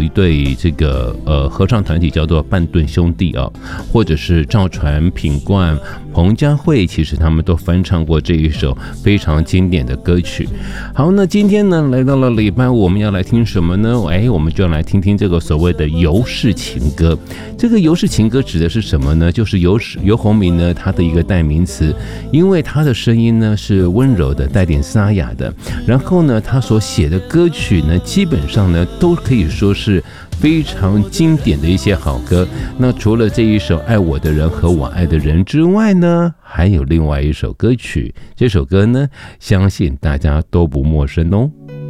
一对这个合唱团体叫做半顿兄弟啊，或者是赵传、品冠、彭佳慧，其实他们都翻唱过这一首非常经典的歌曲。好，那今天呢来到了礼拜五，我们要来听什么呢？我们就要来听听这个所谓的游氏情歌。这个游氏情歌指的是什么呢？就是游鸿明呢他的一个代名词，因为他的声音呢是温柔的，带点沙哑的，然后呢他所写的歌曲呢基本上呢都可以说是非常经典的一些好歌。那除了这一首《爱我的人和我爱的人》之外呢，还有另外一首歌曲，这首歌呢相信大家都不陌生哦。